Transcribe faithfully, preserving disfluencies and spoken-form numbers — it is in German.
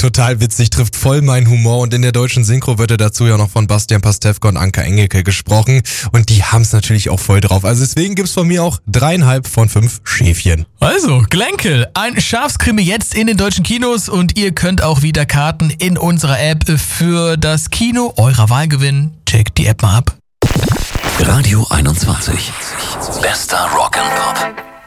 total witzig, trifft voll meinen Humor und in der deutschen Synchro wird er dazu ja noch von Bastian Pastewka und Anke Engelke gesprochen und die haben es natürlich auch voll drauf. Also deswegen gibt's von mir auch dreieinhalb von fünf Schäfchen. Also, Glänkel, ein Schafskrimi jetzt in den deutschen Kinos und ihr könnt auch wieder Karten in unserer App für das Kino eurer Wahl gewinnen. Checkt die App mal ab. Radio einundzwanzig. Bester Rock'n'Pop.